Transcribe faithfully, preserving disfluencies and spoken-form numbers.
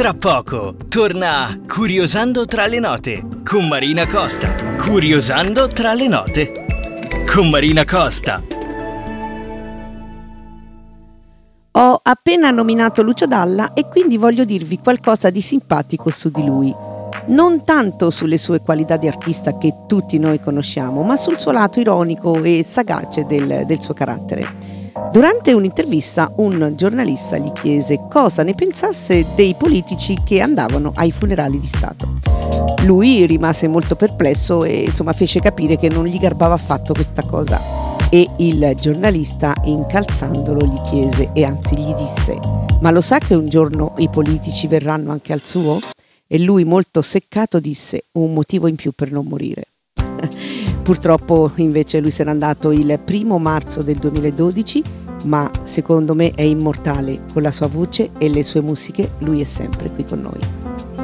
Tra poco torna Curiosando tra le note con Marina Costa. Curiosando tra le note con Marina Costa. Ho appena nominato Lucio Dalla e quindi voglio dirvi qualcosa di simpatico su di lui. Non tanto sulle sue qualità di artista che tutti noi conosciamo, ma sul suo lato ironico e sagace del, del suo carattere. Durante un'intervista un giornalista gli chiese cosa ne pensasse dei politici che andavano ai funerali di Stato. Lui rimase molto perplesso e insomma fece capire che non gli garbava affatto questa cosa. E il giornalista, incalzandolo, gli chiese e anzi gli disse: ma lo sa che un giorno i politici verranno anche al suo? E lui, molto seccato, disse: un motivo in più per non morire. Purtroppo invece lui se n'è andato il primo marzo del duemiladodici, ma secondo me è immortale con la sua voce e le sue musiche, lui è sempre qui con noi.